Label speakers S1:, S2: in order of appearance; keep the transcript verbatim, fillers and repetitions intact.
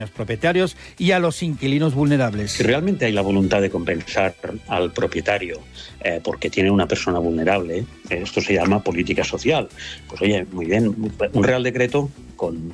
S1: los propietarios y a los inquilinos vulnerables.
S2: Si realmente hay la voluntad de compensar al propietario eh, porque tiene una persona vulnerable, eh, esto se llama política social. Pues oye, muy bien, un Real Decreto con